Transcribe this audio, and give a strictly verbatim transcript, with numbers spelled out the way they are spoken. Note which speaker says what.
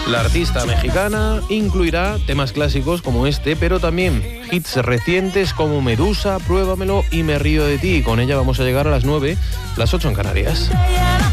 Speaker 1: La artista mexicana incluirá temas clásicos como este, pero también hits recientes como Medusa, Pruébamelo y Me río de ti. Con ella vamos a llegar a las nueve, las ocho en Canarias.